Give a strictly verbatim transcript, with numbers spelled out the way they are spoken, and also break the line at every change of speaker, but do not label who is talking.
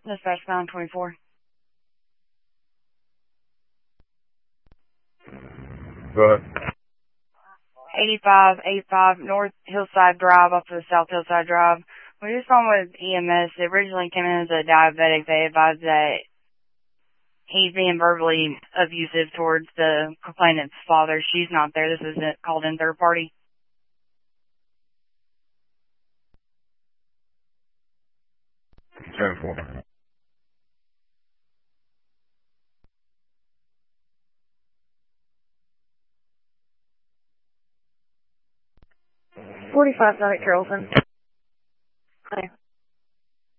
Dispatch nine twenty-four.
Go ahead.
eighty-five eighty-five North Hillside Drive off of South Hillside Drive. We're just on with E M S. It originally came in as a diabetic. They advised that he's being verbally abusive towards the complainant's father. She's not there. This is called in third party.
ten four.
forty-five Sonic Carrollton. Hi.